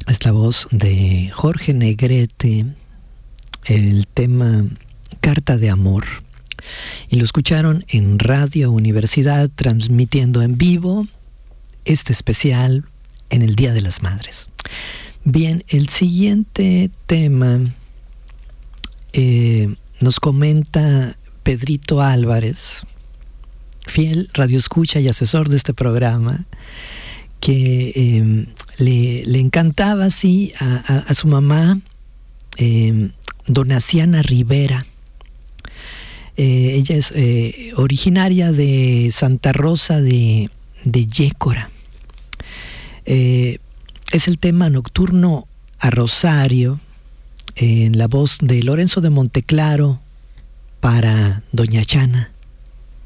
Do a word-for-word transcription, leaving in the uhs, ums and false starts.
Es la voz de Jorge Negrete, el tema Carta de Amor. Y lo escucharon en Radio Universidad, transmitiendo en vivo este especial en el Día de las Madres. Bien, el siguiente tema eh, nos comenta Pedrito Álvarez, fiel radioescucha y asesor de este programa, que eh, le, le encantaba así a, a, a su mamá, eh, Donaciana Rivera. Eh, ella es eh, originaria de Santa Rosa de, de Yécora. Eh, es el tema Nocturno a Rosario, eh, en la voz de Lorenzo de Monteclaro para Doña Chana.